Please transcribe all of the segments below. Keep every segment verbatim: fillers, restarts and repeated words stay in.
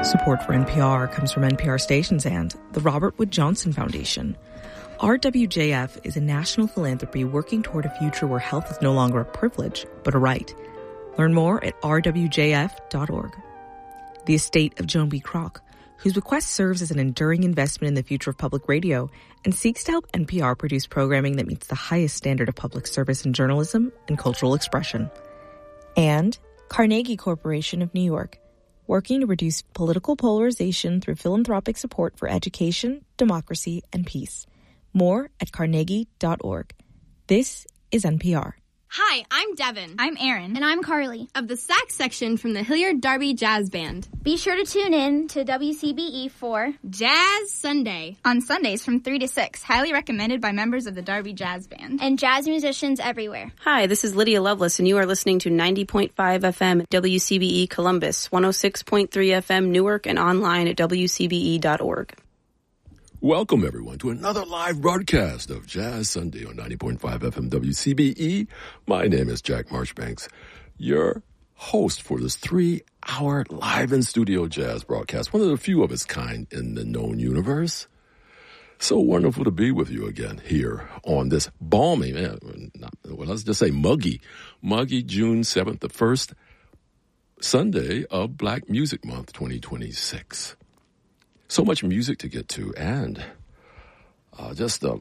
Support for N P R comes from N P R stations and the Robert Wood Johnson Foundation. R W J F is a national philanthropy working toward a future where health is no longer a privilege, but a right. Learn more at r w j f dot org. The estate of Joan B. Kroc, whose bequest serves as an enduring investment in the future of public radio and seeks to help N P R produce programming that meets the highest standard of public service in journalism and cultural expression. And Carnegie Corporation of New York, working to reduce political polarization through philanthropic support for education, democracy, and peace. More at carnegie dot org. This is N P R. Hi, I'm Devin. I'm Erin. And I'm Carly. Of the sax section from the Hilliard Darby Jazz Band. Be sure to tune in to W C B E for Jazz Sunday. On Sundays from three to six. Highly recommended by members of the Darby Jazz Band. And jazz musicians everywhere. Hi, this is Lydia Lovelace, and you are listening to ninety point five F M W C B E Columbus, one oh six point three F M Newark, and online at w c b e dot org. Welcome, everyone, to another live broadcast of Jazz Sunday on ninety point five F M W C B E. My name is Jack Marchbanks, your host for this three-hour live-in-studio jazz broadcast, one of the few of its kind in the known universe. So wonderful to be with you again here on this balmy, man, not, well, let's just say muggy, muggy June seventh, the first Sunday of Black Music Month twenty twenty-six. So much music to get to, and uh, just uh,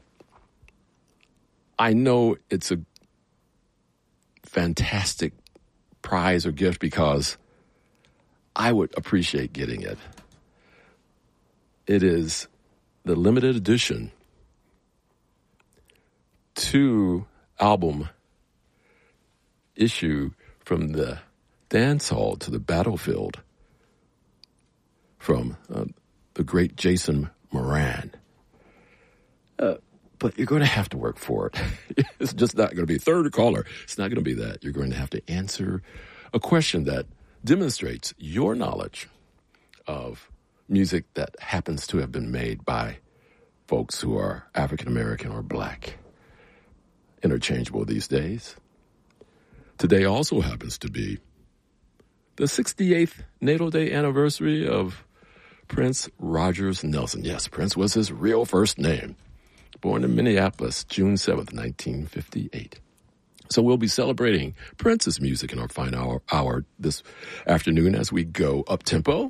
I know it's a fantastic prize or gift because I would appreciate getting it. It is the limited edition two album issue from the dance hall to the battlefield from uh, the great Jason Moran. Uh, but you're going to have to work for it. It's just not going to be third caller. It's not going to be that. You're going to have to answer a question that demonstrates your knowledge of music that happens to have been made by folks who are African American or black. Interchangeable these days. Today also happens to be the sixty-eighth natal day anniversary of Prince Rogers Nelson. Yes, Prince was his real first name. Born in Minneapolis, June seventh, nineteen fifty-eight. So we'll be celebrating Prince's music in our fine hour, hour this afternoon as we go up-tempo.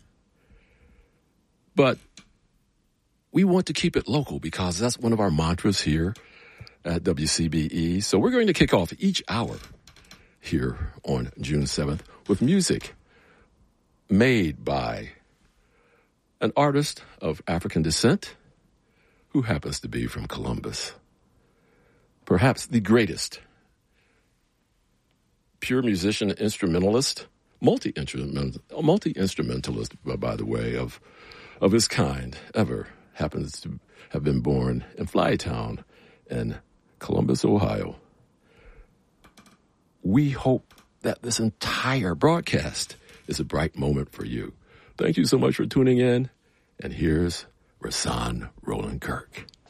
But we want to keep it local because that's one of our mantras here at W C B E. So we're going to kick off each hour here on June seventh with music made by an artist of African descent who happens to be from Columbus. Perhaps the greatest pure musician, instrumentalist, multi-instrumentalist, multi-instrumentalist, by the way, of, of his kind ever happens to have been born in Flytown in Columbus, Ohio. We hope that this entire broadcast is a bright moment for you. Thank you so much for tuning in. And here's Rahsaan Roland Kirk.